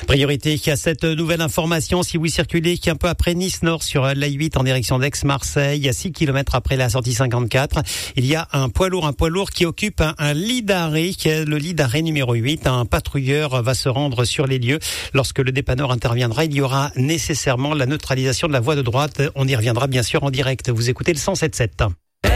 Priorité à cette nouvelle information si vous circulez un peu après Nice Nord sur l'A8 en direction d'Aix-Marseille, à 6 km après la sortie 54. Il y a un poids lourd qui occupe un lit d'arrêt, le lit d'arrêt numéro 8. Un patrouilleur va se rendre sur les lieux. Lorsque le dépanneur interviendra, il y aura nécessairement la neutralisation de la voie de droite. On y reviendra bien sûr en direct. Vous écoutez le 107.7.